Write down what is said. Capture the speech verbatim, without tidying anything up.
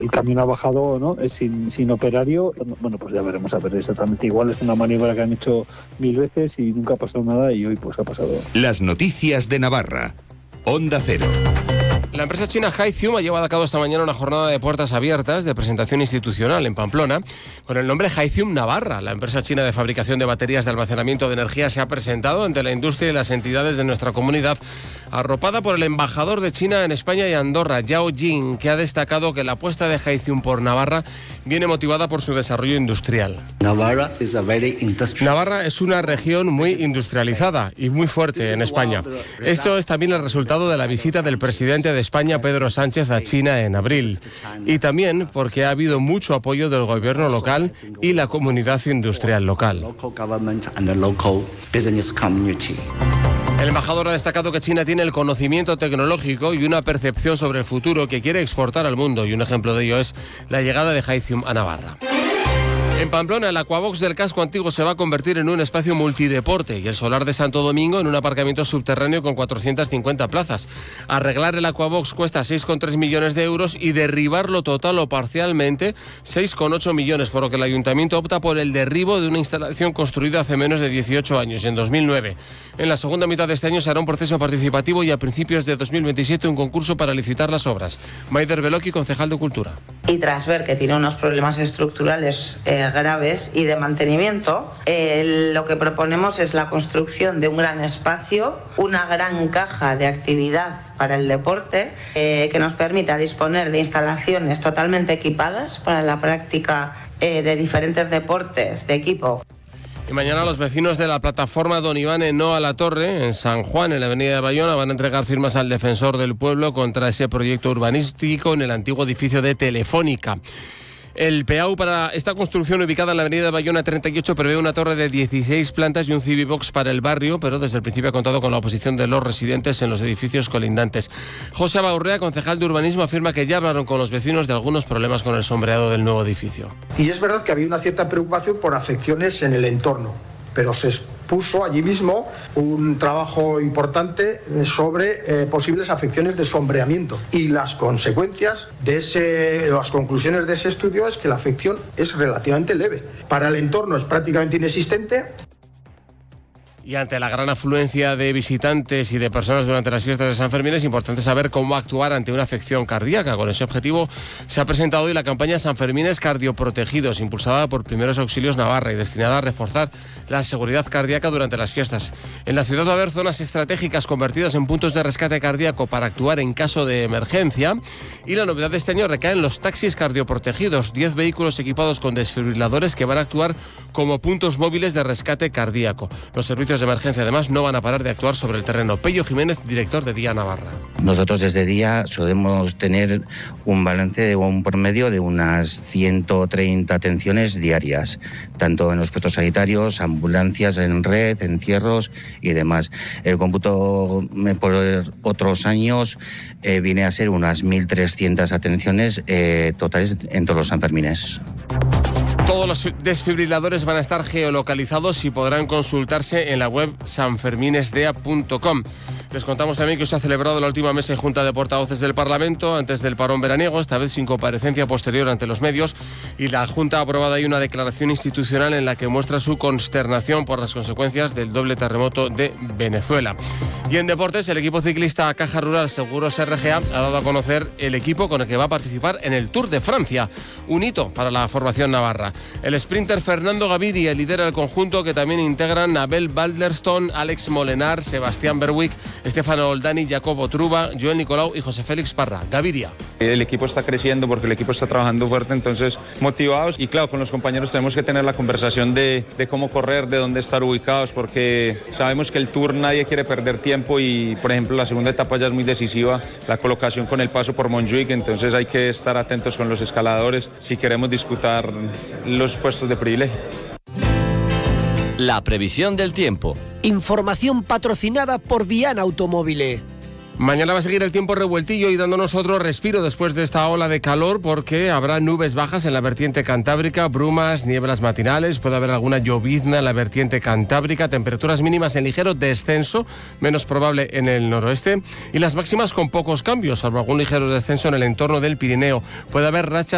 El camión ha bajado, ¿no? Es sin, sin operario. Bueno, pues ya veremos a ver exactamente. Igual es una maniobra que han hecho mil veces y nunca ha pasado nada y hoy pues ha pasado. Las noticias de Navarra. Onda Cero. La empresa china Hythium ha llevado a cabo esta mañana una jornada de puertas abiertas de presentación institucional en Pamplona con el nombre Hythium Navarra. La empresa china de fabricación de baterías de almacenamiento de energía se ha presentado ante la industria y las entidades de nuestra comunidad, arropada por el embajador de China en España y Andorra, Yao Jing, que ha destacado que la apuesta de Hythium por Navarra viene motivada por su desarrollo industrial. Navarra is a very industrial... Navarra es una región muy industrializada y muy fuerte en España. Esto es también el resultado de la visita del presidente de España, Pedro Sánchez, a China en abril. Y también porque ha habido mucho apoyo del gobierno local y la comunidad industrial local. El embajador ha destacado que China tiene el conocimiento tecnológico y una percepción sobre el futuro que quiere exportar al mundo, y un ejemplo de ello es la llegada de Hythium a Navarra. En Pamplona, el Aquabox del casco antiguo se va a convertir en un espacio multideporte y el Solar de Santo Domingo en un aparcamiento subterráneo con cuatrocientas cincuenta plazas. Arreglar el Aquabox cuesta seis coma tres millones de euros y derribarlo total o parcialmente seis coma ocho millones, por lo que el ayuntamiento opta por el derribo de una instalación construida hace menos de dieciocho años, en dos mil nueve. En la segunda mitad de este año se hará un proceso participativo y a principios de dos mil veintisiete un concurso para licitar las obras. Maider Beloki, concejal de Cultura. Y tras ver que tiene unos problemas estructurales eh, graves y de mantenimiento, eh, lo que proponemos es la construcción de un gran espacio, una gran caja de actividad para el deporte, eh, que nos permita disponer de instalaciones totalmente equipadas para la práctica eh, de diferentes deportes de equipo. Y mañana los vecinos de la plataforma Don Iván en No a la Torre, en San Juan, en la avenida de Bayona, van a entregar firmas al defensor del pueblo contra ese proyecto urbanístico en el antiguo edificio de Telefónica. El P A U para esta construcción, ubicada en la avenida de Bayona treinta y ocho, prevé una torre de dieciséis plantas y un Civibox para el barrio, pero desde el principio ha contado con la oposición de los residentes en los edificios colindantes. José Abaurrea, concejal de urbanismo, afirma que ya hablaron con los vecinos de algunos problemas con el sombreado del nuevo edificio. Y es verdad que había una cierta preocupación por afecciones en el entorno, pero se puso allí mismo un trabajo importante sobre eh, posibles afecciones de sombreamiento, y las consecuencias de ese, las conclusiones de ese estudio es que la afección es relativamente leve. Para el entorno es prácticamente inexistente. Y ante la gran afluencia de visitantes y de personas durante las fiestas de San Fermín, es importante saber cómo actuar ante una afección cardíaca. Con ese objetivo se ha presentado hoy la campaña San Fermines Cardioprotegidos, impulsada por Primeros Auxilios Navarra y destinada a reforzar la seguridad cardíaca durante las fiestas. En la ciudad va a haber zonas estratégicas convertidas en puntos de rescate cardíaco para actuar en caso de emergencia. Y la novedad de este año recae en los taxis cardioprotegidos, diez vehículos equipados con desfibriladores que van a actuar como puntos móviles de rescate cardíaco. Los servicios de emergencia además no van a parar de actuar sobre el terreno. Pello Jiménez, director de Día Navarra. Nosotros desde Día solemos tener un balance de un promedio de unas ciento treinta atenciones diarias, tanto en los puestos sanitarios, ambulancias en red, encierros y demás. El cómputo por otros años eh, viene a ser unas mil trescientas atenciones eh, totales en todos los sanfermines. Todos los desfibriladores van a estar geolocalizados y podrán consultarse en la web sanferminesdea punto com. Les contamos también que se ha celebrado la última mesa y junta de portavoces del Parlamento antes del parón veraniego, esta vez sin comparecencia posterior ante los medios, y la Junta ha aprobado ahí una declaración institucional en la que muestra su consternación por las consecuencias del doble terremoto de Venezuela. Y en deportes, el equipo ciclista Caja Rural Seguros R G A ha dado a conocer el equipo con el que va a participar en el Tour de Francia, un hito para la formación navarra. El sprinter Fernando Gaviria lidera el conjunto, que también integran Abel Balderstone, Alex Molenar, Sebastián Berwick, Stefano Oldani, Jacobo Truba, Joel Nicolau y José Félix Parra. Gaviria. El equipo está creciendo porque el equipo está trabajando fuerte, entonces motivados, y claro, con los compañeros tenemos que tener la conversación de, de cómo correr, de dónde estar ubicados, porque sabemos que el Tour nadie quiere perder tiempo y, por ejemplo, la segunda etapa ya es muy decisiva, la colocación con el paso por Montjuic, entonces hay que estar atentos con los escaladores si queremos disputar los puestos de privilegio. La previsión del tiempo. Información patrocinada por Viana Automóviles. Mañana va a seguir el tiempo revueltillo y dándonos otro respiro después de esta ola de calor, porque habrá nubes bajas en la vertiente cantábrica, brumas, nieblas matinales, puede haber alguna llovizna en la vertiente cantábrica, temperaturas mínimas en ligero descenso, menos probable en el noroeste, y las máximas con pocos cambios, salvo algún ligero descenso en el entorno del Pirineo. Puede haber rachas